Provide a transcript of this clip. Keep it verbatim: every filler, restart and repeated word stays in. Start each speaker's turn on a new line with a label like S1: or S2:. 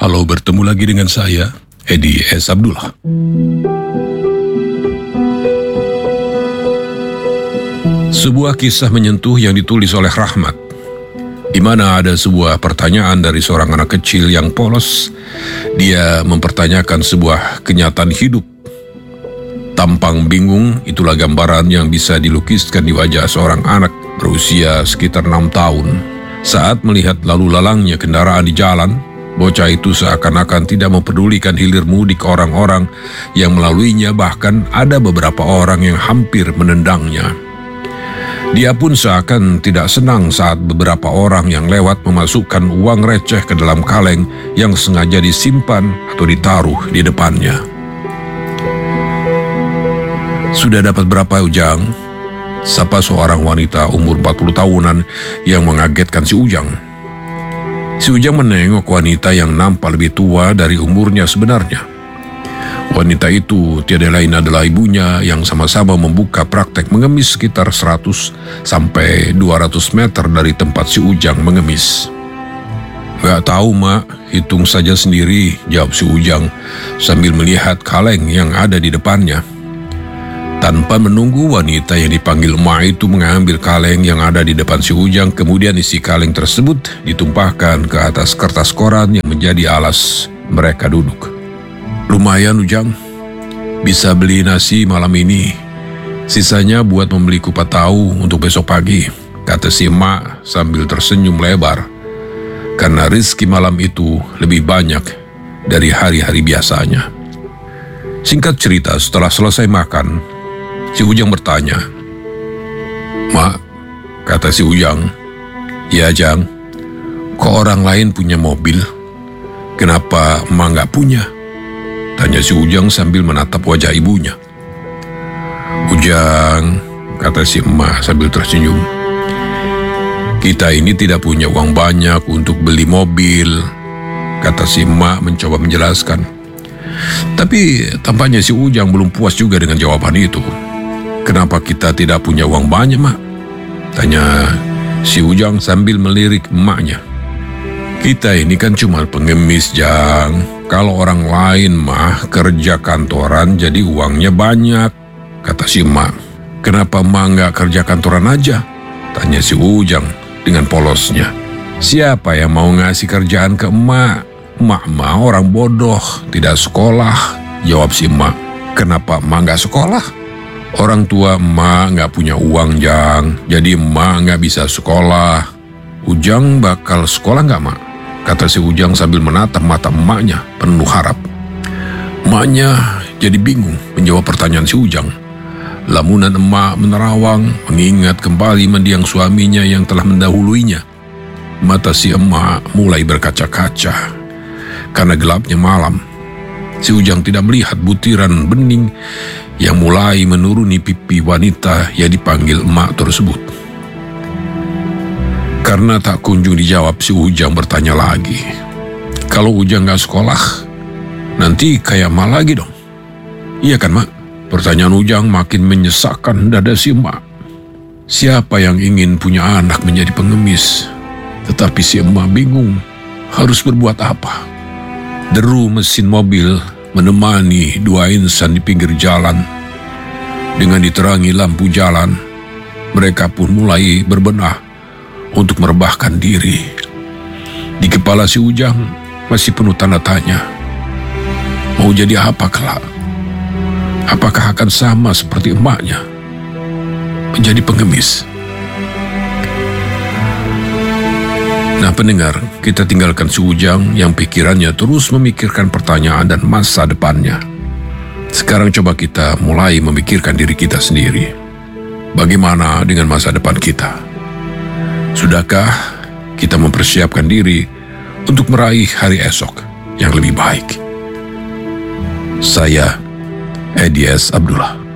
S1: Halo, bertemu lagi dengan saya, Edi S. Abdullah. Sebuah kisah menyentuh yang ditulis oleh Rahmat, di mana ada sebuah pertanyaan dari seorang anak kecil yang polos. Dia mempertanyakan sebuah kenyataan hidup. Tampang bingung, itulah gambaran yang bisa dilukiskan di wajah seorang anak berusia sekitar enam tahun. Saat melihat lalu lalangnya kendaraan di jalan, bocah itu seakan-akan tidak mempedulikan hilir mudik orang-orang yang melaluinya, bahkan ada beberapa orang yang hampir menendangnya. Dia pun seakan tidak senang saat beberapa orang yang lewat memasukkan uang receh ke dalam kaleng yang sengaja disimpan atau ditaruh di depannya. "Sudah dapat berapa, Ujang?" sapa seorang wanita umur empat puluh tahunan yang mengagetkan si Ujang. Si Ujang menengok wanita yang nampak lebih tua dari umurnya sebenarnya. Wanita itu tiada lain adalah ibunya yang sama-sama membuka praktek mengemis sekitar seratus sampai dua ratus meter dari tempat si Ujang mengemis. "Gak tahu, Mak, hitung saja sendiri," jawab si Ujang sambil melihat kaleng yang ada di depannya. Tanpa menunggu wanita yang dipanggil emak itu mengambil kaleng yang ada di depan si Ujang, kemudian isi kaleng tersebut ditumpahkan ke atas kertas koran yang menjadi alas mereka duduk. "Lumayan, Ujang, bisa beli nasi malam ini. Sisanya buat membeli kupat tahu untuk besok pagi," kata si emak sambil tersenyum lebar. Karena rezeki malam itu lebih banyak dari hari-hari biasanya. Singkat cerita, setelah selesai makan, si Ujang bertanya, "Mak," kata si Ujang. "Ya, Jang, kok orang lain punya mobil, kenapa emak gak punya?" tanya si Ujang sambil menatap wajah ibunya. "Ujang," kata si emak sambil tersenyum, "kita ini tidak punya uang banyak untuk beli mobil," kata si emak mencoba menjelaskan. Tapi tampaknya si Ujang belum puas juga dengan jawaban itu. "Kenapa kita tidak punya uang banyak, Mak?" tanya si Ujang sambil melirik emaknya. "Kita ini kan cuma pengemis, Jang. Kalau orang lain mah kerja kantoran jadi uangnya banyak," kata si emak. "Kenapa emak nggak kerja kantoran aja?" tanya si Ujang dengan polosnya. "Siapa yang mau ngasih kerjaan ke emak? Emak mah orang bodoh, tidak sekolah," jawab si emak. "Kenapa emak nggak sekolah?" "Orang tua emak nggak punya uang, Jang, jadi emak nggak bisa sekolah." "Ujang bakal sekolah nggak, Mak?" kata si Ujang sambil menatap mata emaknya penuh harap. Emaknya jadi bingung menjawab pertanyaan si Ujang. Lamunan emak menerawang mengingat kembali mendiang suaminya yang telah mendahuluinya. Mata si emak mulai berkaca-kaca karena gelapnya malam. Si Ujang tidak melihat butiran bening yang mulai menuruni pipi wanita yang dipanggil emak tersebut. Karena tak kunjung dijawab, si Ujang bertanya lagi. "Kalau Ujang gak sekolah, nanti kayak emak lagi dong?" "Iya kan, Mak?" Pertanyaan Ujang makin menyesakkan dada si emak. Siapa yang ingin punya anak menjadi pengemis? Tetapi si emak bingung harus berbuat apa. Deru mesin mobil menemani dua insan di pinggir jalan. Dengan diterangi lampu jalan, mereka pun mulai berbenah untuk merebahkan diri. Di kepala si Ujang masih penuh tanda tanya. Mau jadi apa kelak? Apakah akan sama seperti emaknya, menjadi pengemis? Nah, pendengar, kita tinggalkan si Ujang yang pikirannya terus memikirkan pertanyaan dan masa depannya. Sekarang coba kita mulai memikirkan diri kita sendiri. Bagaimana dengan masa depan kita? Sudahkah kita mempersiapkan diri untuk meraih hari esok yang lebih baik? Saya, Edi S. Abdullah.